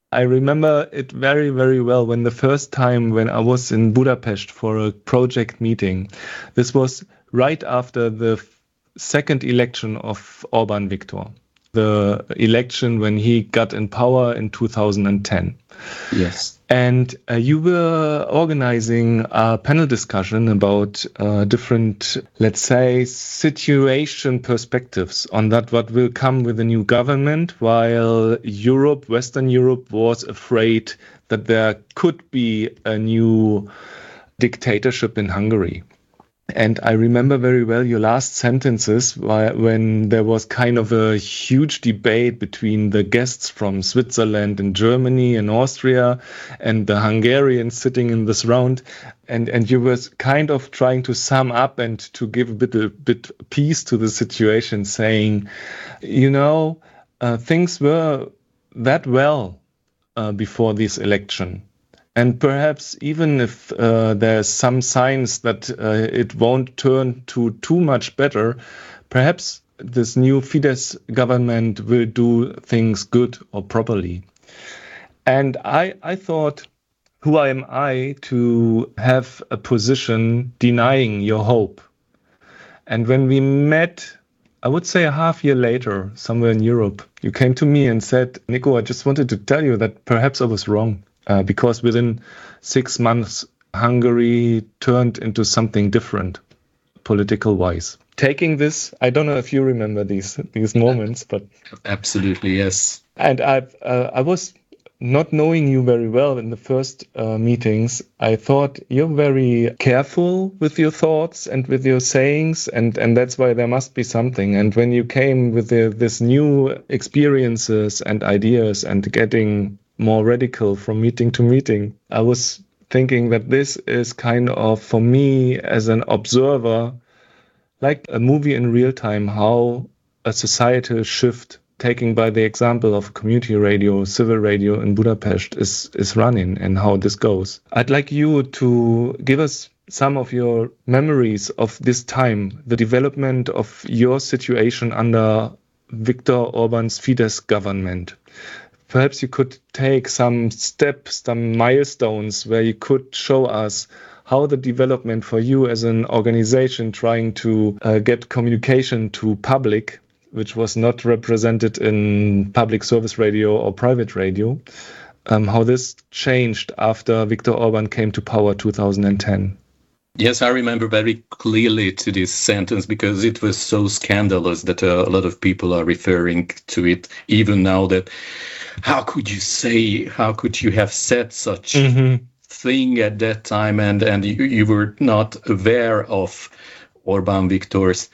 I remember it very, very well when the first time when I was in Budapest for a project meeting. This was right after the second election of Orbán Viktor, the election when he got in power in 2010. Yes. And you were organizing a panel discussion about different, let's say, situation perspectives on that, what will come with the new government, while Europe, Western Europe, was afraid that there could be a new dictatorship in Hungary. And I remember very well your last sentences when there was kind of a huge debate between the guests from Switzerland and Germany and Austria and the Hungarians sitting in this round. And you were kind of trying to sum up and to give a bit peace to the situation, saying, things were that well before this election. And perhaps even if there's some signs that it won't turn to too much better, perhaps this new Fidesz government will do things good or properly. And I thought, who am I to have a position denying your hope? And when we met, I would say a half year later, somewhere in Europe, you came to me and said, Nico, I just wanted to tell you that perhaps I was wrong. Because within 6 months, Hungary turned into something different, political-wise. Taking this, I don't know if you remember these moments, but absolutely, yes. And I was not knowing you very well in the first meetings. I thought you're very careful with your thoughts and with your sayings, and that's why there must be something. And when you came with this new experiences and ideas and getting more radical from meeting to meeting, I was thinking that this is kind of, for me as an observer, like a movie in real time, how a societal shift, taking by the example of community radio, civil radio in Budapest, is running and how this goes. I'd like you to give us some of your memories of this time, the development of your situation under Viktor Orbán's Fidesz government. Perhaps you could take some steps, some milestones where you could show us how the development for you as an organization trying to get communication to public, which was not represented in public service radio or private radio, how this changed after Viktor Orbán came to power 2010. Yes, I remember very clearly to this sentence because it was so scandalous that a lot of people are referring to it even now, that how could you have said such thing at that time, and you were not aware of Orbán Viktor's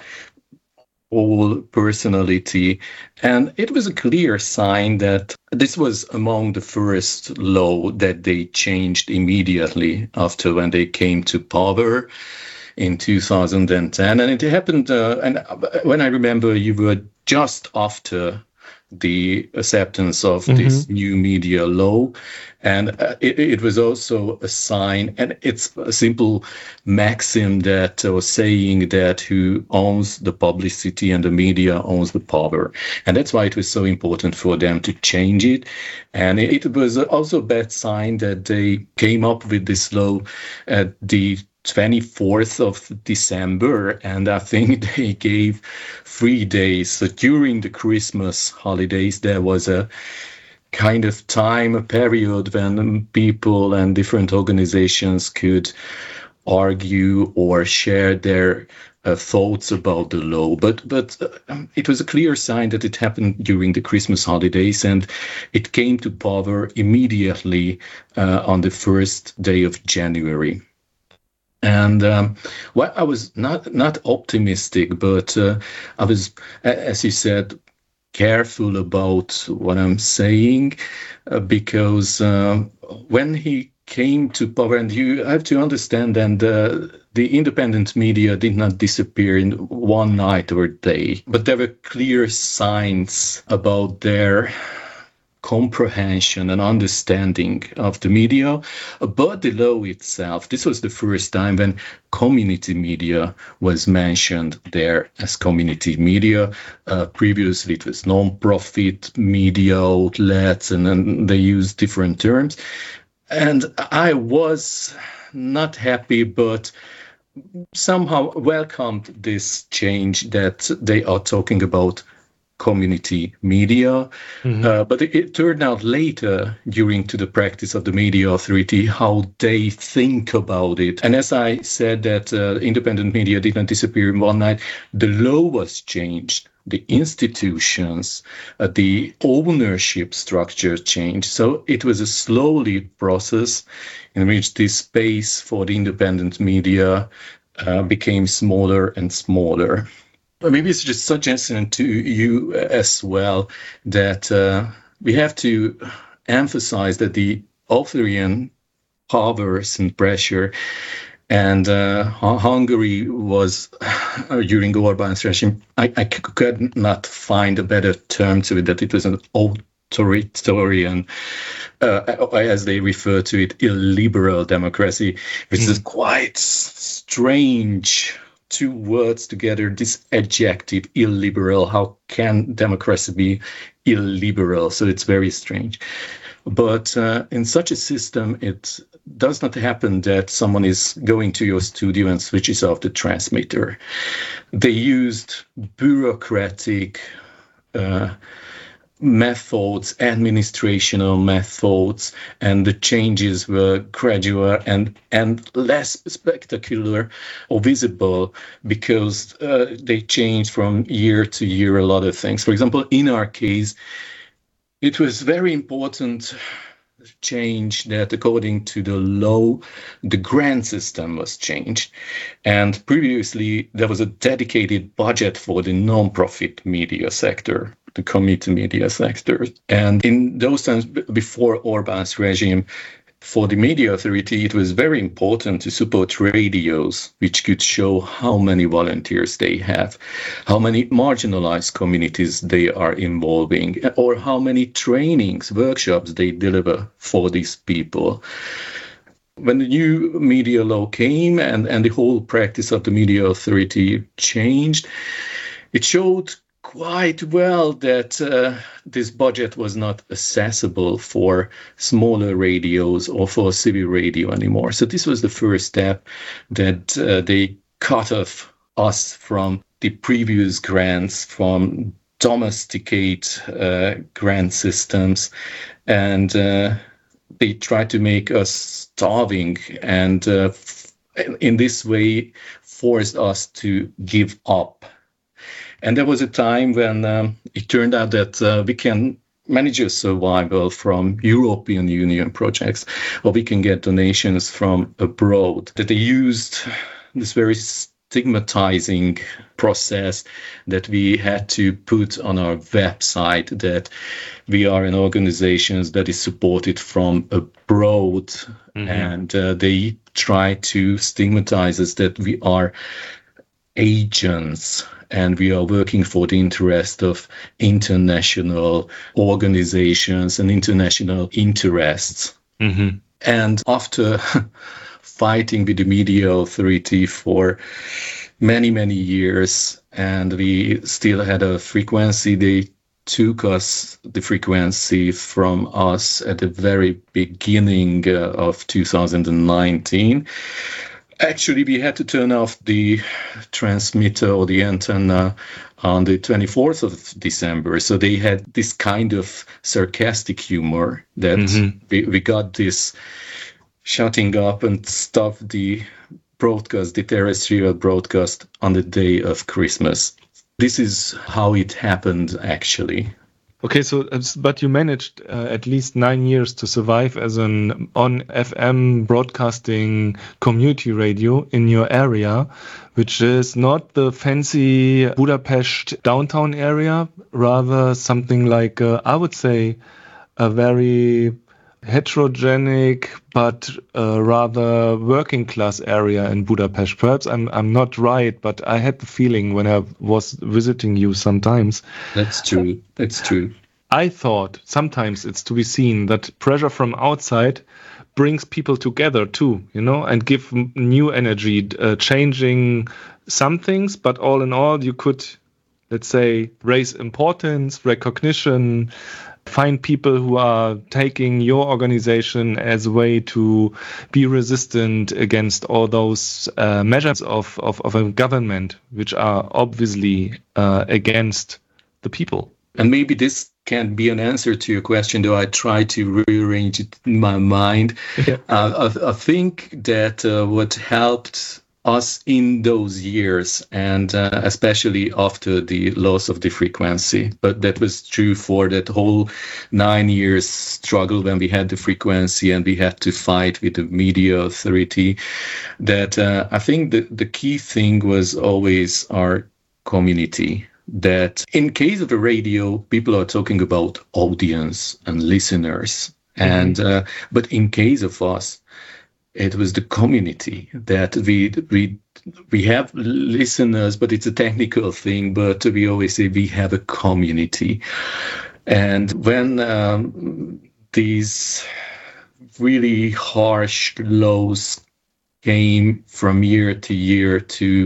whole personality. And it was a clear sign that this was among the first law that they changed immediately after when they came to power in 2010. And it happened, and when I remember, you were just after the acceptance of this new media law. And it was also a sign, and it's a simple maxim that was saying that who owns the publicity and the media owns the power. And that's why it was so important for them to change it. And it was also a bad sign that they came up with this law at the 24th of December, and I think they gave 3 days. So during the Christmas holidays, there was a kind of time, a period when people and different organizations could argue or share their thoughts about the law. But it was a clear sign that it happened during the Christmas holidays, and it came to power immediately on the first day of January. And I was not optimistic, but I was, as you said, careful about what I'm saying, because when he came to power, and you have to understand that the independent media did not disappear in one night or day, but there were clear signs about their comprehension and understanding of the media. But the law itself, this was the first time when community media was mentioned there as community media. Previously, it was non-profit media outlets, and then they used different terms. And I was not happy, but somehow welcomed this change that they are talking about community media. But it turned out later, during to the practice of the Media Authority, how they think about it. And as I said, that independent media didn't disappear in one night. The law was changed. The institutions, the ownership structure changed. So it was a slowly process in which this space for the independent media became smaller and smaller. Maybe it's just a suggestion to you as well that we have to emphasize that the authoritarian powers and pressure, and Hungary was, during Orbán's regime, I could not find a better term to it, that it was an authoritarian, as they refer to it, illiberal democracy, which is quite strange. Two words together, this adjective, illiberal. How can democracy be illiberal? So it's very strange. But in such a system, it does not happen that someone is going to your studio and switches off the transmitter. They used bureaucratic methods, administrational methods, and the changes were gradual and less spectacular or visible because they changed from year to year a lot of things. For example, in our case, it was very important change that according to the law, the grant system was changed. And previously, there was a dedicated budget for the non-profit media sector, the community media sector. And in those times, before Orbán's regime, for the Media Authority, it was very important to support radios, which could show how many volunteers they have, how many marginalized communities they are involving, or how many trainings, workshops they deliver for these people. When the new media law came and the whole practice of the Media Authority changed, it showed quite well that this budget was not accessible for smaller radios or for civil radio anymore. So this was the first step that they cut off us from the previous grants, from domesticate grant systems, and they tried to make us starving and in this way forced us to give up. And there was a time when it turned out that we can manage a survival from European Union projects, or we can get donations from abroad. That they used this very stigmatizing process that we had to put on our website, that we are an organization that is supported from abroad. And they try to stigmatize us that we are agents and we are working for the interest of international organizations and international interests. And after fighting with the Media Authority for many, many years, and we still had a frequency, they took us the frequency from us at the very beginning of 2019. Actually, we had to turn off the transmitter or the antenna on the 24th of December. So they had this kind of sarcastic humor that we got this shutting up and stop the broadcast, the terrestrial broadcast on the day of Christmas. This is how it happened, actually. Okay, so but you managed at least 9 years to survive as an on FM broadcasting community radio in your area, which is not the fancy Budapest downtown area, rather something like, I would say, a very heterogenic but rather working class area in Budapest. Perhaps I'm not right, but I had the feeling when I was visiting you sometimes. That's true. I thought sometimes it's to be seen that pressure from outside brings people together too, and give new energy, changing some things, but all in all, you could, let's say, raise importance, recognition, find people who are taking your organization as a way to be resistant against all those measures of a government, which are obviously against the people. And maybe this can be an answer to your question, though I try to rearrange it in my mind. Yeah. I think that what helped us in those years, and especially after the loss of the frequency, but that was true for that whole 9 years struggle when we had the frequency and we had to fight with the media authority, that I think the key thing was always our community. That in case of the radio, people are talking about audience and listeners. And but in case of us, it was the community that we have listeners, but it's a technical thing. But we always say we have a community. And when these really harsh lows came from year to year to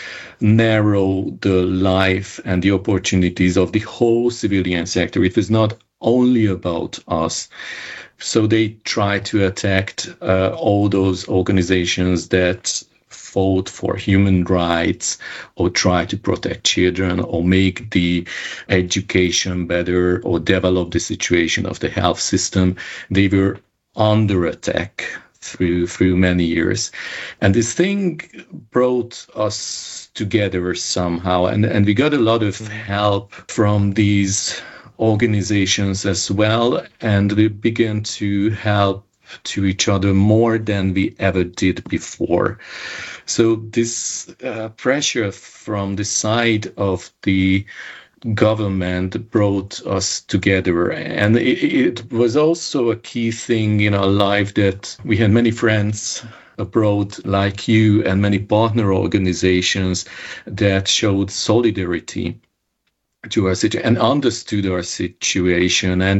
narrow the life and the opportunities of the whole civilian sector, it was not only about us. So they tried to attack all those organizations that fought for human rights or try to protect children or make the education better or develop the situation of the health system. They were under attack through many years. And this thing brought us together somehow. And we got a lot of help from these organizations as well. And we began to help to each other more than we ever did before. So this pressure from the side of the government brought us together. And it was also a key thing in our life that we had many friends abroad like you and many partner organizations that showed solidarity to our situation and understood our situation. And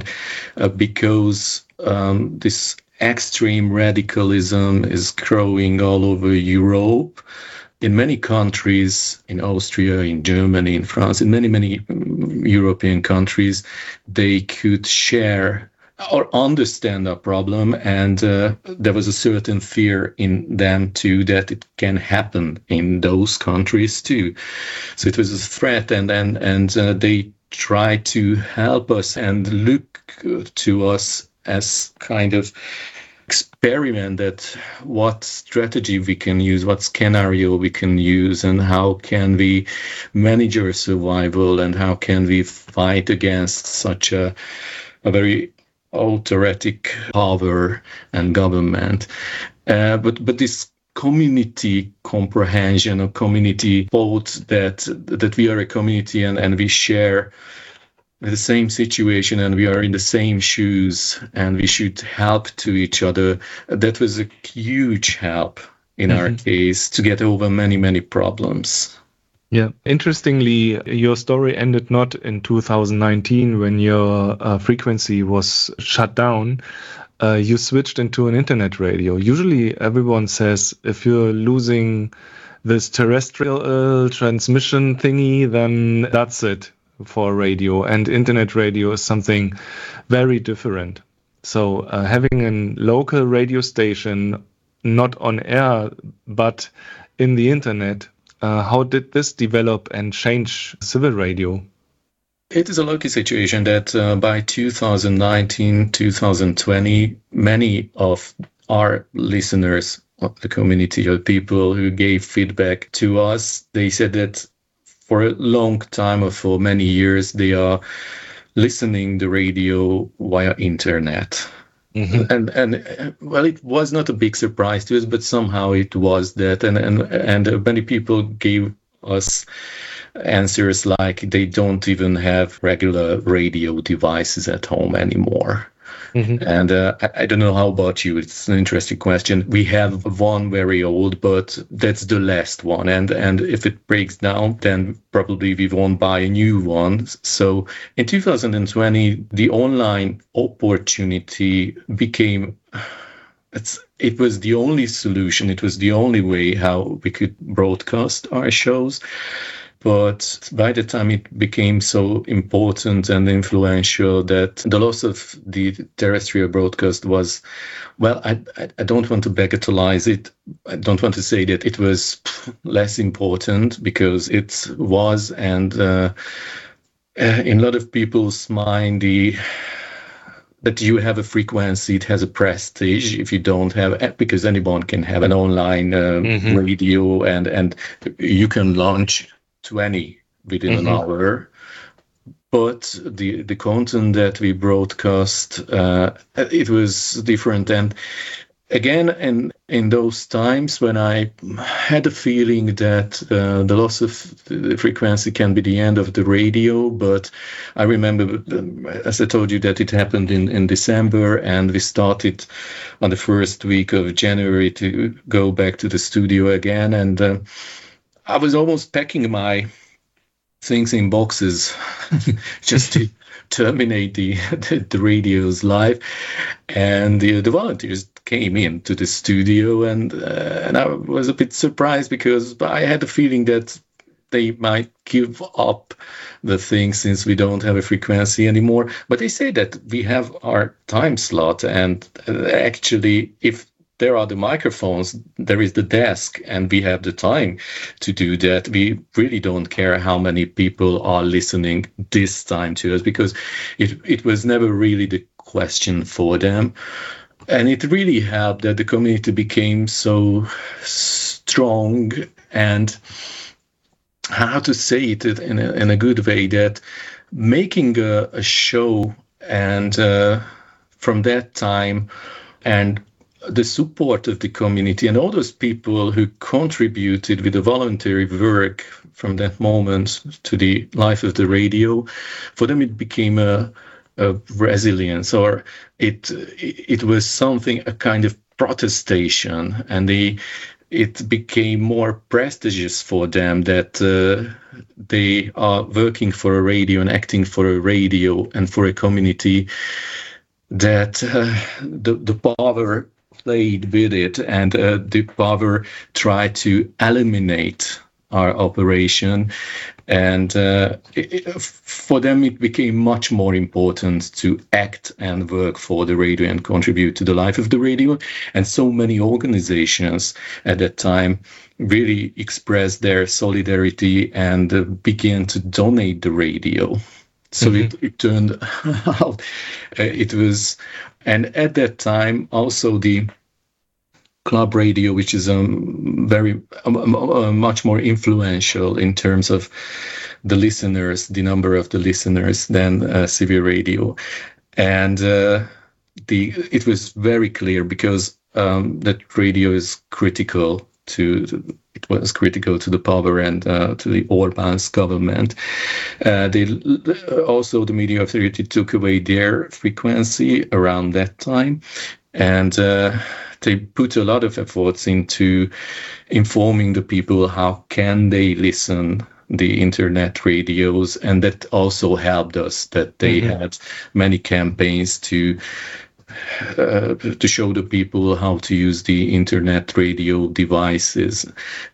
because this extreme radicalism is growing all over Europe, in many countries, in Austria, in Germany, in France, in many European countries, they could share or understand our problem. And there was a certain fear in them too that it can happen in those countries too. So it was a threat, and they tried to help us and look to us as kind of experiment that what strategy we can use, what scenario we can use, and how can we manage our survival, and how can we fight against such a very autocratic power and government. But this community comprehension or community thought that we are a community and we share the same situation and we are in the same shoes and we should help to each other, that was a huge help in our case to get over many problems. Yeah. Interestingly, your story ended not in 2019 when your frequency was shut down. You switched into an internet radio. Usually everyone says if you're losing this terrestrial transmission thingy, then that's it for radio. And internet radio is something very different. So having a local radio station, not on air, but in the internet, how did this develop and change civil radio? It is a lucky situation that by 2019, 2020, many of our listeners of the community or people who gave feedback to us, they said that for a long time or for many years, they are listening the radio via internet. And well, it was not a big surprise to us, but somehow it was that. And many people gave us answers like they don't even have regular radio devices at home anymore. And I don't know how about you. It's an interesting question. We have one very old, but that's the last one. And if it breaks down, then probably we won't buy a new one. So in 2020, the online opportunity became... It was the only solution. It was the only way how we could broadcast our shows. But by the time it became so important and influential that the loss of the terrestrial broadcast was, well, I don't want to bagatelize it. I don't want to say that it was less important, because it was, and in a lot of people's mind, that you have a frequency, it has a prestige. If you don't have, because anyone can have an online radio, and you can launch 20 within an hour. But the content that we broadcast, it was different. And again, in those times when I had a feeling that the loss of the frequency can be the end of the radio, but I remember, as I told you, that it happened in December, and we started on the first week of January to go back to the studio again. And I was almost packing my things in boxes just to terminate the radio's life. And the volunteers came into the studio, and I was a bit surprised, because I had a feeling that they might give up the thing since we don't have a frequency anymore. But they say that we have our time slot, and actually, if there are the microphones, there is the desk, and we have the time to do that. We really don't care how many people are listening this time to us, because it was never really the question for them. And it really helped that the community became so strong, and how to say it in a good way, that making a show, and from that time, and the support of the community and all those people who contributed with the voluntary work from that moment to the life of the radio, for them it became a resilience, or it was something, a kind of protestation, and it became more prestigious for them that they are working for a radio and acting for a radio and for a community, that the power played with it, and the power tried to eliminate our operation. And for them, it became much more important to act and work for the radio and contribute to the life of the radio. And so many organizations at that time really expressed their solidarity and began to donate the radio. So it turned out, it was, and at that time also the club radio, which is very much more influential in terms of the listeners, the number of the listeners, than CB radio, and it was very clear, because that radio is critical it was critical to the power and to the Orbán's government. Also, the Media Authority took away their frequency around that time, and they put a lot of efforts into informing the people how can they listen the internet radios, and that also helped us, that they had many campaigns to show the people how to use the internet radio devices.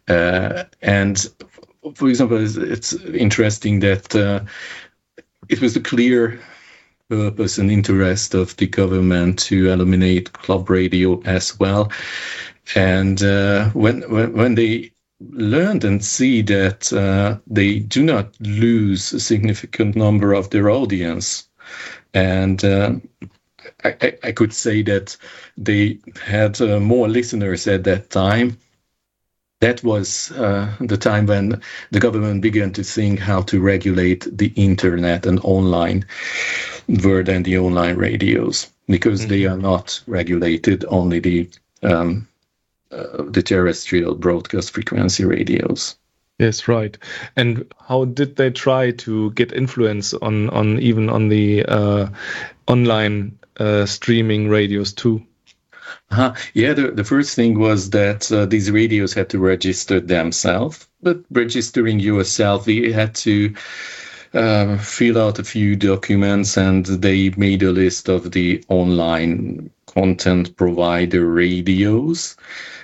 And for example, it's interesting that it was a clear purpose and interest of the government to eliminate club radio as well. And when they learned and see that they do not lose a significant number of their audience, and I could say that they had more listeners at that time. That was the time when the government began to think how to regulate the internet and online world and the online radios, because they are not regulated, only the terrestrial broadcast frequency radios. Yes, right. And how did they try to get influence on even on the online streaming radios too? Yeah, the first thing was that these radios had to register themselves. But registering yourself, you had to fill out a few documents, and they made a list of the online content provider radios.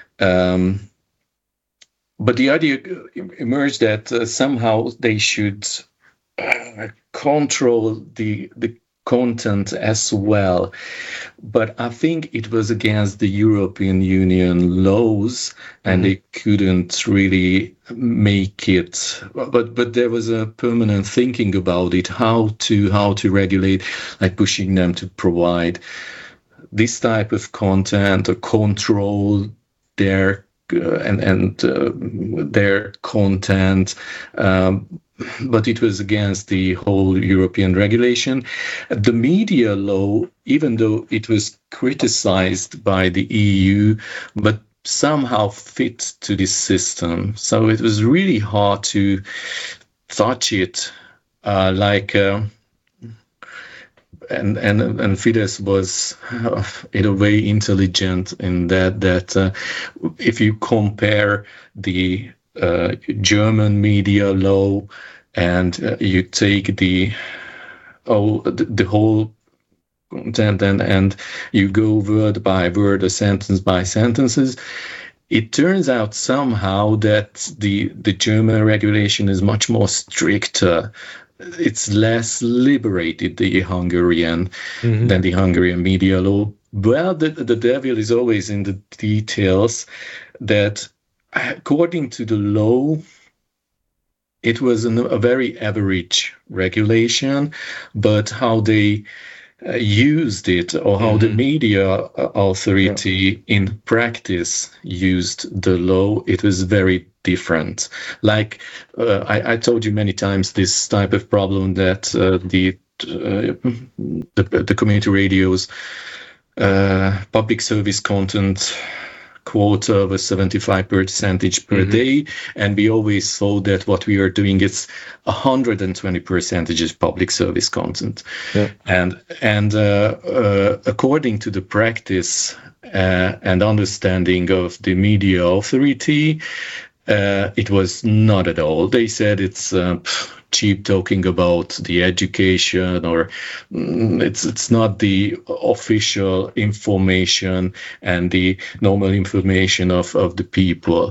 But the idea emerged that somehow they should control the content as well. But I think it was against the European Union laws, and they couldn't really make it. But there was a permanent thinking about it, how to regulate, like pushing them to provide this type of content or control their their content. But it was against the whole European regulation. The media law, even though it was criticized by the EU, but somehow fit to this system. So it was really hard to touch it. And Fidesz was in a way intelligent in that if you compare the German media law and you take the whole content and you go word by word or sentence by sentences, it turns out somehow that the German regulation is much more stricter. It's less liberated, the Hungarian, than the Hungarian media law. Well, the devil is always in the details. That according to the law, it was a very average regulation, but how they used it, or how the media authority in practice used the law, it was very different. Like I told you many times, this type of problem that the community radios public service content quota was 75% per day, and we always thought that what we are doing is 120% is public service content. And according to the practice and understanding of the media authority, it was not at all. They said it's cheap talking about the education, or it's not the official information and the normal information of the people.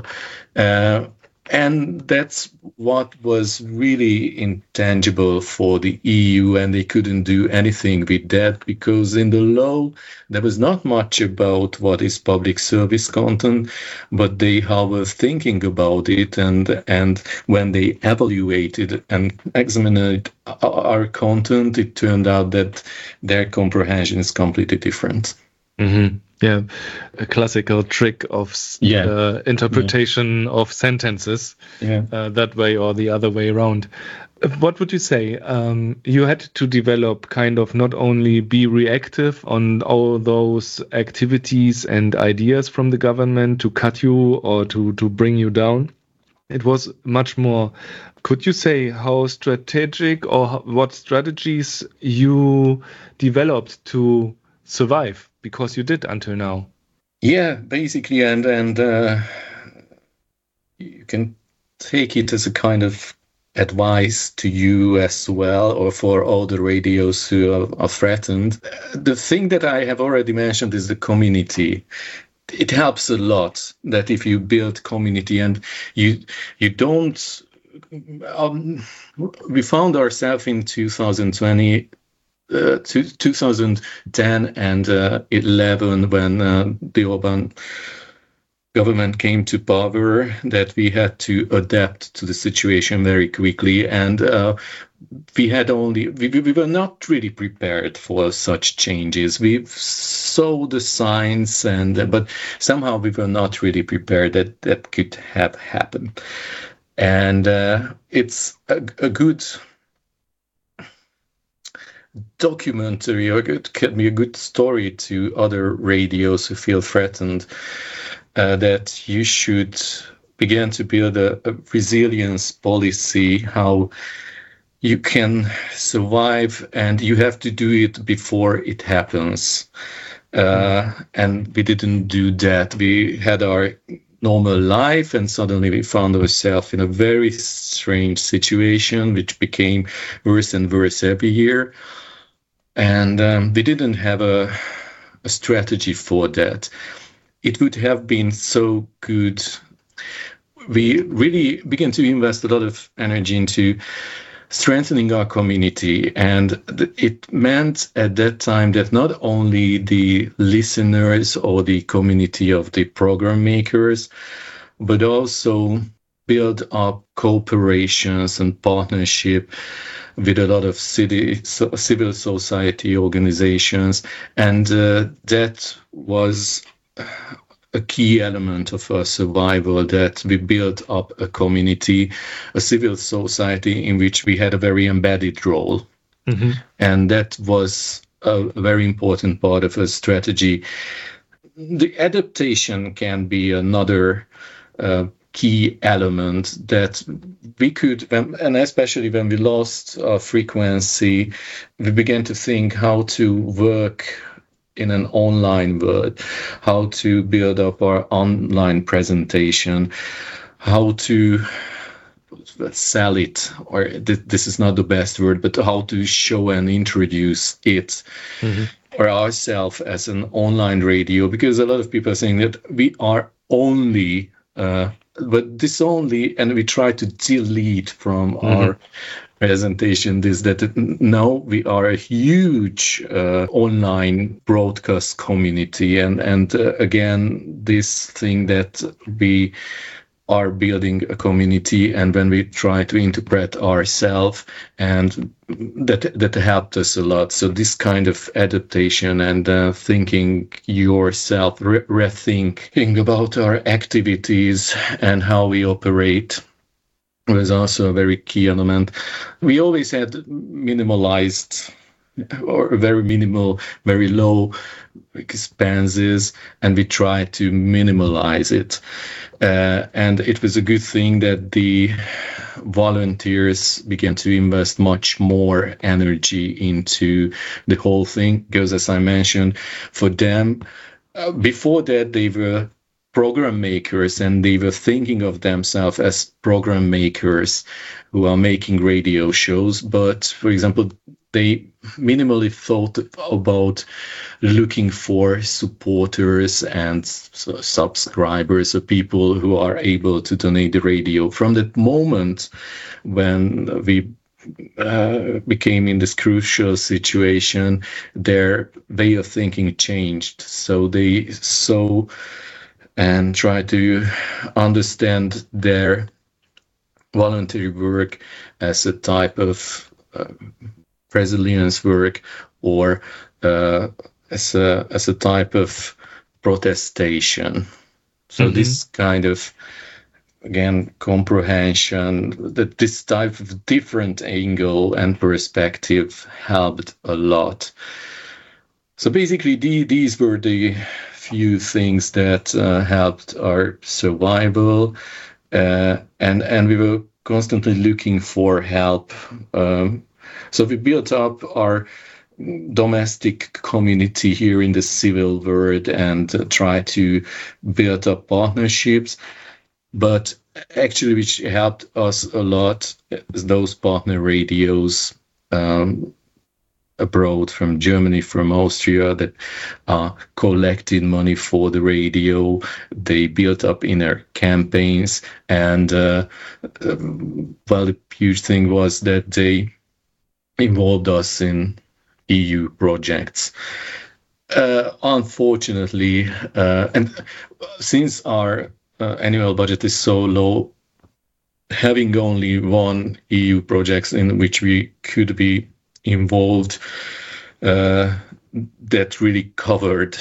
And that's what was really intangible for the EU, and they couldn't do anything with that, because in the law there was not much about what is public service content, but they were thinking about it, and when they evaluated and examined our content, it turned out that their comprehension is completely different. Yeah, a classical trick of interpretation of sentences, that way or the other way around. What would you say? You had to develop kind of not only be reactive on all those activities and ideas from the government to cut you or to bring you down. It was much more. Could you say how strategic or what strategies you developed to survive? Because you did until now. Yeah, basically, and you can take it as a kind of advice to you as well, or for all the radios who are threatened. The thing that I have already mentioned is the community. It helps a lot that if you build community and you don't. We found ourselves in 2020. 2010 and 11, when the Orbán government came to power, that we had to adapt to the situation very quickly, and we were not really prepared for such changes. We saw the signs, but somehow we were not really prepared that could have happened. And it's a good documentary, or it can be a good story to other radios who feel threatened, that you should begin to build a resilience policy, how you can survive, and you have to do it before it happens. And we didn't do that. We had our normal life, and suddenly we found ourselves in a very strange situation, which became worse and worse every year. And we didn't have a strategy for that. It would have been so good. We really began to invest a lot of energy into strengthening our community, and it meant at that time that not only the listeners or the community of the program makers, but also build up cooperations and partnership with a lot of civil society organizations, and that was a key element of our survival, that we built up a community, a civil society in which we had a very embedded role. Mm-hmm. And that was a very important part of a strategy. The adaptation can be another key element that we could, and especially when we lost our frequency, we began to think how to work in an online world, how to build up our online presentation, how to sell it, or this is not the best word, but how to show and introduce it, or ourselves as an online radio, because a lot of people are saying that we are only, but this only, and we try to delete from our presentation is that now we are a huge online broadcast community, and again, this thing that we are building a community, and when we try to interpret ourselves, and that helped us a lot. So this kind of adaptation and thinking yourself, rethinking about our activities and how we operate was also a very key element. We always had minimalized or very minimal, very low expenses, and we tried to minimalize it. And it was a good thing that the volunteers began to invest much more energy into the whole thing, because as I mentioned, for them, before that, they were program makers, and they were thinking of themselves as program makers who are making radio shows. But, for example, they minimally thought about looking for supporters and subscribers, or people who are able to donate the radio. From that moment when we became in this crucial situation, their way of thinking changed. So they saw and try to understand their voluntary work as a type of resilience work, or as a type of protestation. So this kind of, again, comprehension, that this type of different angle and perspective helped a lot. So basically, these were the few things that helped our survival, and we were constantly looking for help. So we built up our domestic community here in the civil world and tried to build up partnerships. But actually, which helped us a lot is those partner radios abroad, from Germany, from Austria, that collected money for the radio. They built up inner campaigns, and the huge thing was that they involved us in EU projects. Unfortunately, and since our annual budget is so low, having only one EU project in which we could be involved, that really covered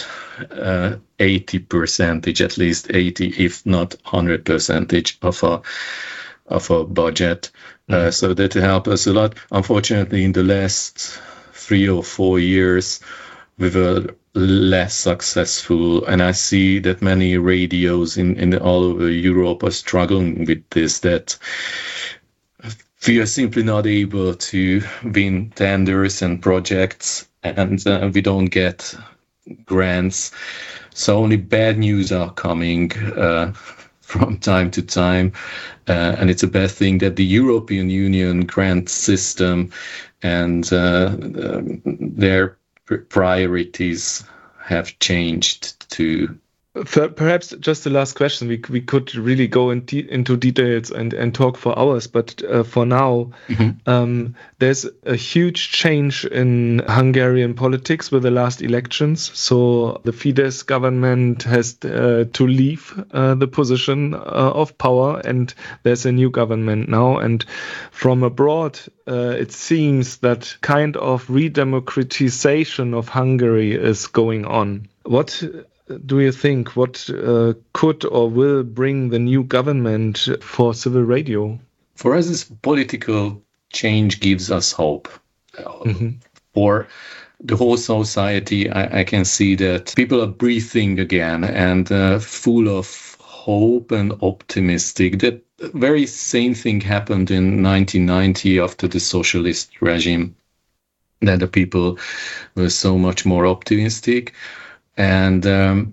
80%, at least 80, if not 100% of our budget. So that helped us a lot. Unfortunately, in the last 3 or 4 years, we were less successful, and I see that many radios in all over Europe are struggling with this, that we are simply not able to win tenders and projects, and we don't get grants. So only bad news are coming from time to time. And it's a bad thing that the European Union grant system and their priorities have changed to. Perhaps just the last question. We could really go into details and talk for hours, but for now, there's a huge change in Hungarian politics with the last elections. So the Fidesz government has to leave the position of power, and there's a new government now. And from abroad, it seems that kind of redemocratization of Hungary is going on. What do you think? What could or will bring the new government for civil radio? For us, this political change gives us hope. For the whole society, I can see that people are breathing again and full of hope and optimistic. That very same thing happened in 1990 after the socialist regime, that the people were so much more optimistic. And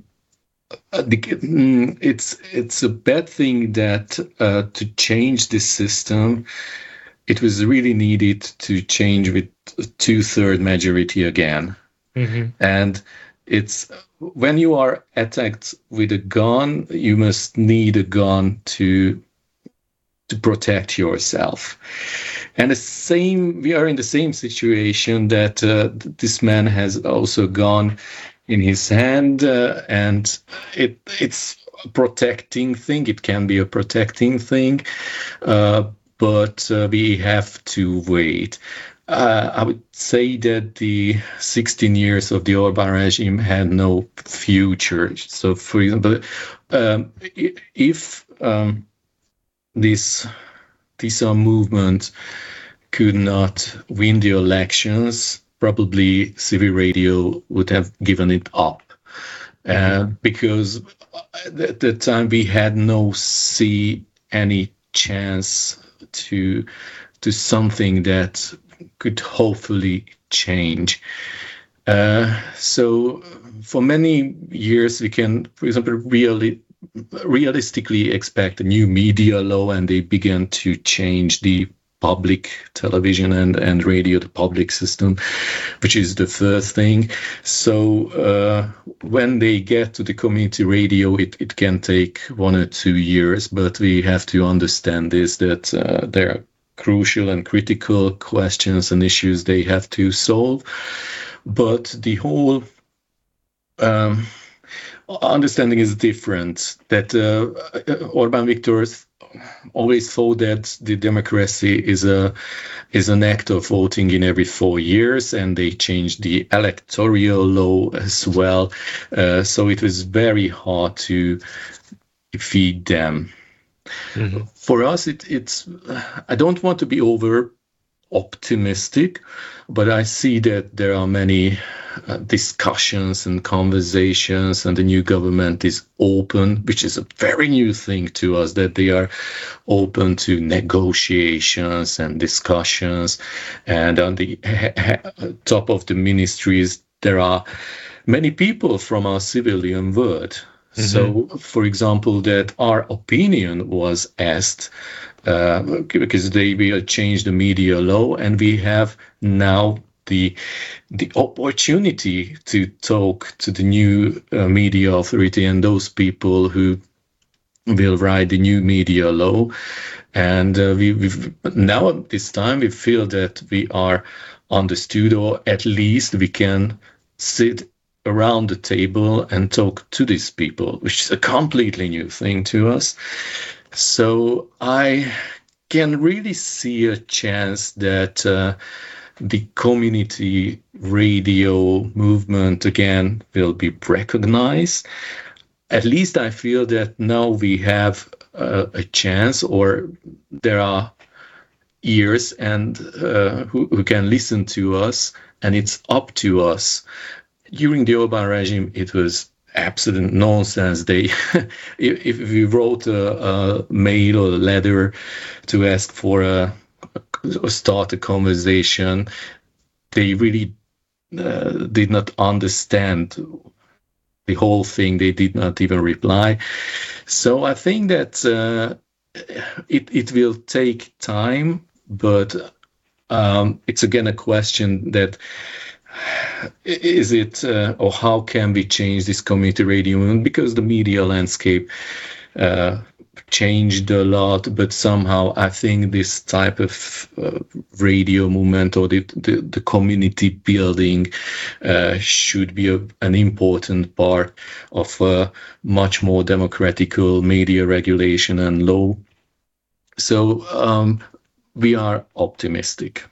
it's a bad thing that to change this system, it was really needed to change with 2/3 majority again. And it's when you are attacked with a gun, you must need a gun to protect yourself. And we are in the same situation that this man has also gone in his hand, and it's a protecting thing. It can be a protecting thing, but we have to wait. I would say that the 16 years of the Orbán regime had no future. So, for example, if this TISA movement could not win the elections, probably civil radio would have given it up, because at the time we had any chance to something that could hopefully change. So for many years we can, for example, realistically expect a new media law, and they began to change the public television and radio, the public system, which is the first thing. So when they get to the community radio, it can take 1 or 2 years, but we have to understand this, that there are crucial and critical questions and issues they have to solve. But the whole understanding is different, that Orbán Viktor always thought that the democracy is an act of voting in every 4 years, and they changed the electoral law as well. So it was very hard to defeat them. For us, it's I don't want to be over optimistic, but I see that there are many discussions and conversations, and the new government is open, which is a very new thing to us, that they are open to negotiations and discussions. And on the top of the ministries, there are many people from our civilian world. So, for example, that our opinion was asked, because they will change the media law, and we have now the opportunity to talk to the new media authority and those people who will write the new media law. And we've now at this time we feel that we are understood, or at least we can sit around the table and talk to these people, which is a completely new thing to us. So I can really see a chance that the community radio movement again will be recognized. At least I feel that now we have a chance, or there are ears and who can listen to us, and it's up to us. During the Orbán regime, it was absolute nonsense. If we wrote a mail or a letter to ask for a start a conversation, they really did not understand the whole thing. They did not even reply. So I think that it will take time, but it's again a question that is it or how can we change this community radio movement, because the media landscape changed a lot, but somehow I think this type of radio movement or the community building should be an important part of much more democratical media regulation and law. So we are optimistic.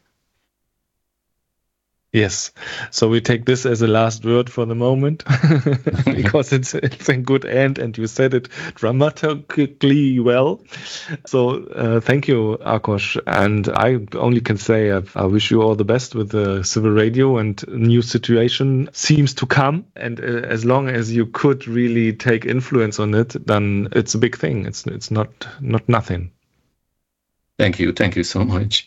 Yes, so we take this as a last word for the moment because it's a good end, and you said it dramatically well. So thank you, Ákos, and I only can say I wish you all the best with the civil radio, and new situation seems to come, and as long as you could really take influence on it, then it's a big thing. It's not nothing. Thank you so much.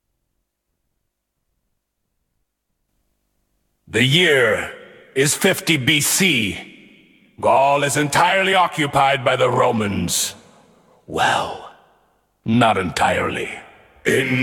The year is 50 BC. Gaul is entirely occupied by the Romans. Well, not entirely. In